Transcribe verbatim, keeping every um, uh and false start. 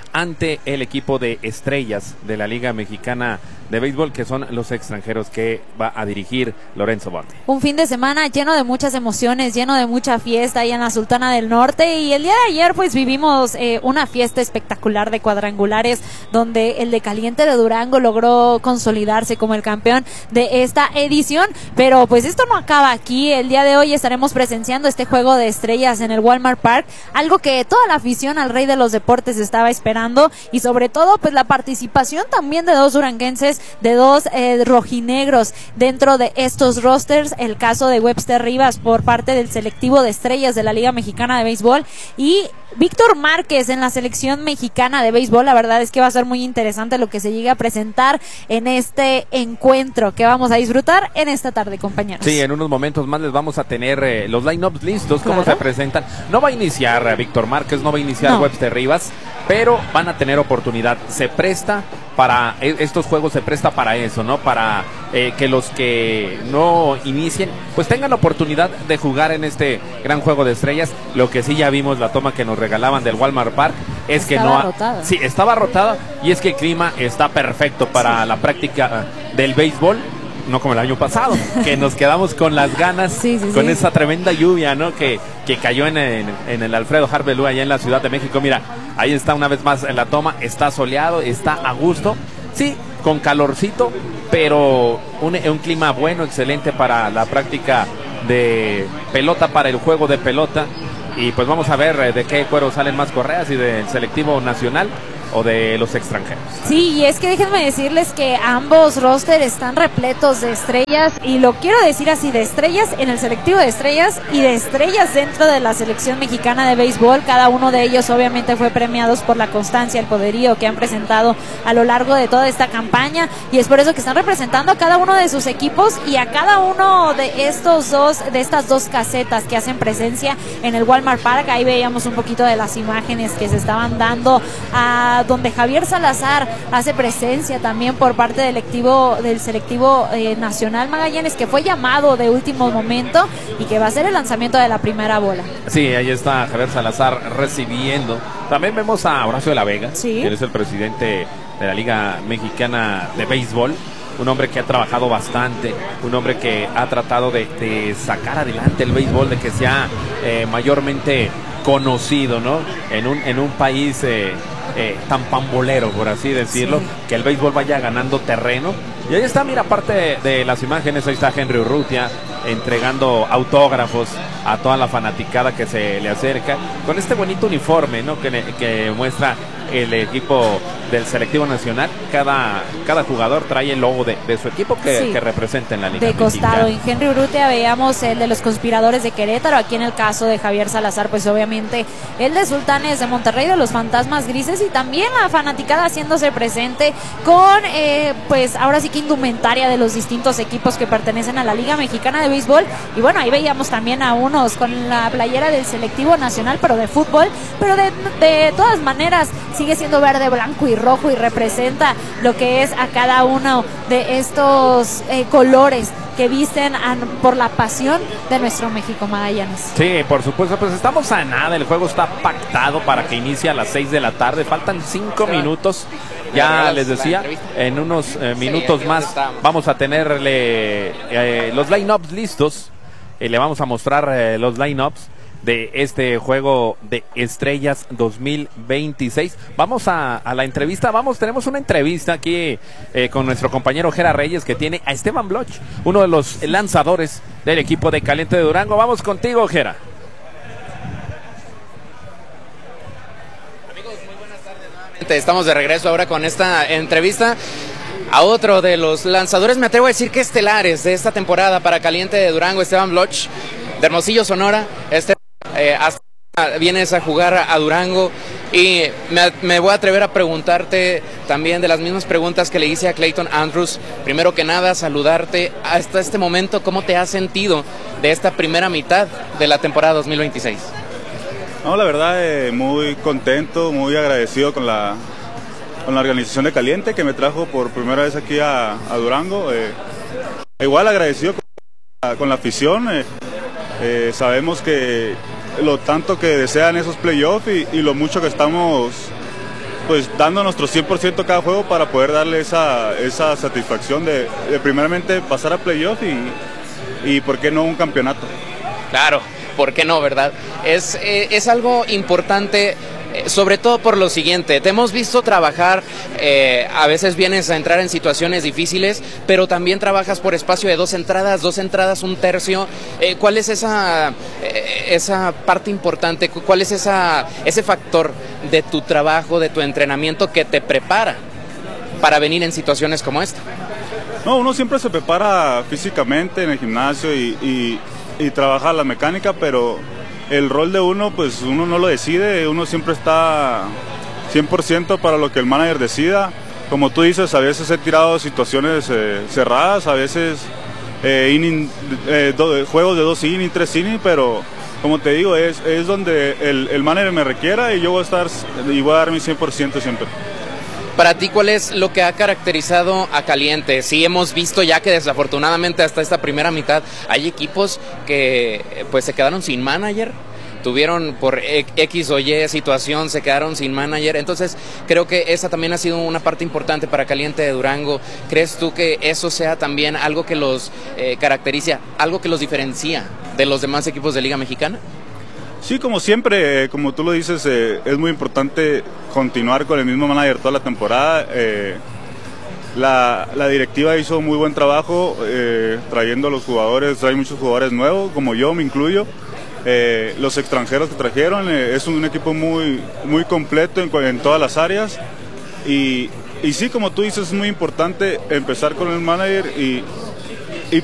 ante el equipo de Estrellas de la Liga Mexicana de Béisbol, que son los extranjeros que va a dirigir Lorenzo Bonte. Un fin de semana lleno de muchas emociones, lleno de mucha fiesta ahí en la Sultana del Norte, y el día de ayer pues vivimos eh, una fiesta espectacular de cuadrangulares, donde el de Caliente de Durango logró consolidarse como el campeón de esta edición, pero pues esto no acaba aquí. El día de hoy estaremos presenciando este juego de estrellas en el Walmart Park, algo que toda la afición al rey de los deportes estaba esperando, y sobre todo pues la participación también de dos duranguenses, de dos eh, rojinegros dentro de estos rosters, el caso de Webster Rivas por parte del selectivo de estrellas de la Liga Mexicana de Béisbol, y Víctor Márquez en la selección mexicana de béisbol. La verdad es que va a ser muy interesante lo que se llegue a presentar en este encuentro que vamos a disfrutar en esta tarde, compañeros. Sí, en unos momentos más les vamos a tener eh, los line-ups listos, claro, cómo se presentan. No va a iniciar eh, Víctor Márquez, no va a iniciar no. Webster Rivas, pero van a tener oportunidad. Se presta para, estos juegos se presta para eso, ¿no? Para eh, que los que no inicien, pues tengan la oportunidad de jugar en este gran juego de estrellas. Lo que sí ya vimos, la toma que nos regalaban del Walmart Park, es estaba que no ha, rotada. Sí, estaba rotada, y es que el clima está perfecto para sí. la práctica del béisbol. No como el año pasado, que nos quedamos con las ganas, sí, sí, con sí. esa tremenda lluvia, ¿no? Que, que cayó en, en, en el Alfredo Harvelú allá en la Ciudad de México. Mira, ahí está una vez más en la toma, está soleado, está a gusto, sí, con calorcito, pero un, un clima bueno, excelente para la práctica de pelota, para el juego de pelota. Y pues vamos a ver de qué cuero salen más correas, y del selectivo nacional o de los extranjeros. Sí, y es que déjenme decirles que ambos roster están repletos de estrellas, y lo quiero decir así, de estrellas en el selectivo de estrellas y de estrellas dentro de la selección mexicana de béisbol. Cada uno de ellos obviamente fue premiados por la constancia, el poderío que han presentado a lo largo de toda esta campaña, y es por eso que están representando a cada uno de sus equipos y a cada uno de estos dos, de estas dos casetas que hacen presencia en el Walmart Park. Ahí veíamos un poquito de las imágenes que se estaban dando a donde Javier Salazar hace presencia también por parte del selectivo, del selectivo eh, nacional Magallanes, que fue llamado de último momento y que va a ser el lanzamiento de la primera bola. Sí, ahí está Javier Salazar recibiendo. También vemos a Horacio de la Vega, sí, quien es el presidente de la Liga Mexicana de Béisbol. Un hombre que ha trabajado bastante, un hombre que ha tratado de, de sacar adelante el béisbol, de que sea eh, mayormente conocido, ¿no? En un, en un país eh, eh, tan pambolero, por así decirlo, sí, que el béisbol vaya ganando terreno. Y ahí está, mira, aparte de, de las imágenes, ahí está Henry Urrutia entregando autógrafos a toda la fanaticada que se le acerca, con este bonito uniforme, ¿no? que, que muestra el equipo del selectivo nacional. Cada, cada jugador trae el logo de, de su equipo que, sí, que representa en la Liga de costado. Mexicana. En Henry Urrutia veíamos el de los Conspiradores de Querétaro. Aquí en el caso de Javier Salazar, pues obviamente el de Sultanes de Monterrey, de los Fantasmas Grises, y también la fanaticada haciéndose presente con eh, pues ahora sí que indumentaria de los distintos equipos que pertenecen a la Liga Mexicana de Béisbol. Y bueno, ahí veíamos también a unos con la playera del selectivo nacional, pero de fútbol, pero de, de todas maneras sigue siendo verde, blanco y rojo, y representa lo que es a cada uno de estos eh, colores que visten a, por la pasión de nuestro México Magallanes. Sí, por supuesto, pues estamos a nada, el juego está pactado para que inicie a las seis de la tarde, faltan cinco minutos, ya les decía, en unos eh, minutos más vamos a tenerle eh, los line-ups listos, y le vamos a mostrar eh, los line-ups de este juego de estrellas dos mil veintiséis. Vamos a, a la entrevista, vamos, tenemos una entrevista aquí eh, con nuestro compañero Gera Reyes, que tiene a Esteban Bloch, uno de los lanzadores del equipo de Caliente de Durango. Vamos contigo, Gera. Amigos, muy buenas tardes nuevamente. Estamos de regreso ahora con esta entrevista a otro de los lanzadores, me atrevo a decir que estelares de esta temporada para Caliente de Durango, Esteban Bloch, de Hermosillo, Sonora. Este Eh, hasta vienes a jugar a Durango, y me, me voy a atrever a preguntarte también de las mismas preguntas que le hice a Clayton Andrews. Primero que nada, saludarte hasta este momento. ¿Cómo te has sentido de esta primera mitad de la temporada dos mil veintiséis? No, la verdad, eh, muy contento, muy agradecido con la, con la organización de Caliente, que me trajo por primera vez aquí a, a Durango. Eh, igual agradecido con la, con la afición. Eh, eh, sabemos que lo tanto que desean esos playoffs y, y lo mucho que estamos pues dando nuestro cien por ciento cada juego para poder darle esa, esa satisfacción de, de primeramente pasar a playoff y, y por qué no un campeonato. Claro, ¿por qué no, verdad? Es, eh, es algo importante, eh, sobre todo por lo siguiente, te hemos visto trabajar, eh, a veces vienes a entrar en situaciones difíciles, pero también trabajas por espacio de dos entradas, dos entradas, un tercio. Eh, ¿Cuál es esa, eh, esa parte importante? ¿Cuál es esa, ese factor de tu trabajo, de tu entrenamiento que te prepara para venir en situaciones como esta? No, uno siempre se prepara físicamente en el gimnasio y... y y trabaja la mecánica, pero el rol de uno, pues uno no lo decide, uno siempre está cien por ciento para lo que el manager decida. Como tú dices, a veces he tirado situaciones eh, cerradas, a veces eh, inning, eh, do, juegos de dos innings, tres innings, pero como te digo, es, es donde el, el manager me requiera y yo voy a estar y voy a dar mi cien por ciento siempre. Para ti, ¿cuál es lo que ha caracterizado a Caliente? Sí, hemos visto ya que desafortunadamente hasta esta primera mitad hay equipos que pues se quedaron sin manager, tuvieron por X o Y situación, se quedaron sin manager, entonces creo que esa también ha sido una parte importante para Caliente de Durango. ¿Crees tú que eso sea también algo que los eh, caracteriza, algo que los diferencia de los demás equipos de Liga Mexicana? Sí, como siempre, eh, como tú lo dices, eh, es muy importante continuar con el mismo manager toda la temporada. Eh, la, la directiva hizo muy buen trabajo eh, trayendo a los jugadores, trae muchos jugadores nuevos, como yo me incluyo. Eh, los extranjeros que trajeron, eh, es un equipo muy, muy completo en, en todas las áreas. Y, y sí, como tú dices, es muy importante empezar con el manager y,